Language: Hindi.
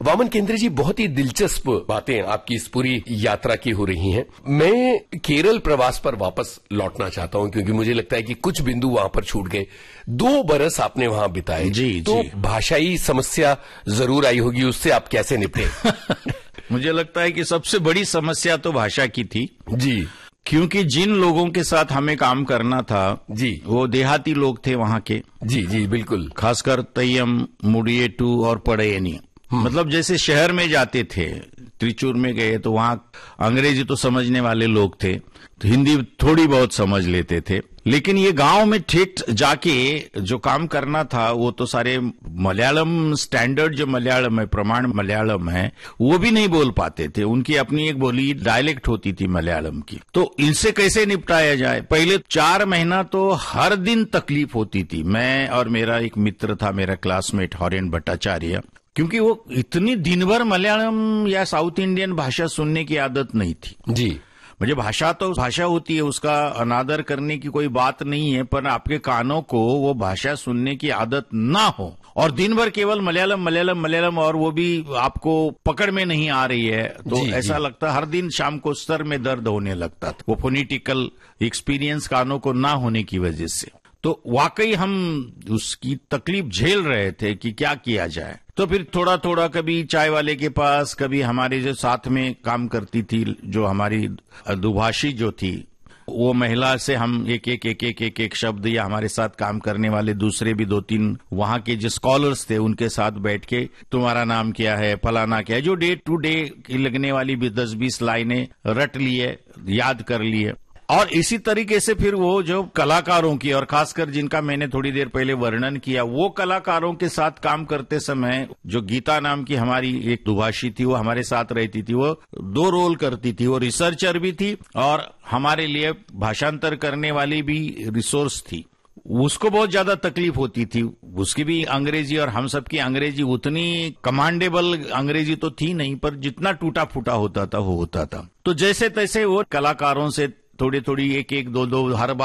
वामन केंद्रे जी, बहुत ही दिलचस्प बातें आपकी इस पूरी यात्रा की हो रही हैं। मैं केरल प्रवास पर वापस लौटना चाहता हूं क्योंकि मुझे लगता है कि कुछ बिंदु वहां पर छूट गए। 2 बरस आपने वहां बिताए तो भाषाई समस्या जरूर आई होगी, उससे आप कैसे निपटे? मुझे लगता है कि सबसे बड़ी समस्या तो भाषा की थी जी, क्योंकि जिन लोगों के साथ हमें काम करना था जी, वो देहाती लोग थे वहां के। जी जी बिल्कुल, खासकर तैयम, मुडियेटू और पड़यनी। मतलब जैसे शहर में जाते थे, त्रिचूर में गए तो वहां अंग्रेजी तो समझने वाले लोग थे, तो हिंदी थोड़ी बहुत समझ लेते थे, लेकिन ये गांव में ठीक जाके जो काम करना था वो तो सारे मलयालम स्टैंडर्ड जो मलयालम है, प्रमाण मलयालम है, वो भी नहीं बोल पाते थे। उनकी अपनी एक बोली डायलेक्ट होती थी मलयालम की। तो इनसे कैसे निपटाया जाए? पहले 4 महीना तो हर दिन तकलीफ होती थी। मैं और मेरा एक मित्र था, मेरा क्लासमेट हॉरेन भट्टाचार्य, क्योंकि वो इतनी दिन भर मलयालम या साउथ इंडियन भाषा सुनने की आदत नहीं थी। जी, मुझे भाषा तो भाषा होती है, उसका अनादर करने की कोई बात नहीं है, पर आपके कानों को वो भाषा सुनने की आदत ना हो और दिन भर केवल मलयालम मलयालम मलयालम और वो भी आपको पकड़ में नहीं आ रही है, तो ऐसा लगता हर दिन शाम को सर में दर्द होने लगता था, वो फोनेटिकल एक्सपीरियंस कानों को ना होने की वजह से। तो वाकई हम उसकी तकलीफ झेल रहे थे कि क्या किया जाए। तो फिर थोड़ा थोड़ा कभी चाय वाले के पास, कभी हमारे जो साथ में काम करती थी, जो हमारी दुभाषी जो थी, वो महिला से हम एक शब्द, या हमारे साथ काम करने वाले दूसरे भी 2-3 वहां के जो स्कॉलर्स थे उनके साथ बैठ के, तुम्हारा नाम क्या है, फलाना क्या है, जो डे टू डे लगने वाली भी 10-20 लाइनें रट लिए, याद कर लिए। और इसी तरीके से फिर वो जो कलाकारों की, और खासकर जिनका मैंने थोड़ी देर पहले वर्णन किया, वो कलाकारों के साथ काम करते समय जो गीता नाम की हमारी एक दुभाषी थी, वो हमारे साथ रहती थी। वो 2 रोल करती थी, वो रिसर्चर भी थी और हमारे लिए भाषांतर करने वाली भी रिसोर्स थी। उसको बहुत ज्यादा तकलीफ होती थी, उसकी भी अंग्रेजी और हम सबकी अंग्रेजी उतनी कमांडेबल अंग्रेजी तो थी नहीं, पर जितना टूटा फूटा होता था वो होता था। तो जैसे तैसे वो कलाकारों से थोड़ी थोड़ी 1-1, 2-2 हर बार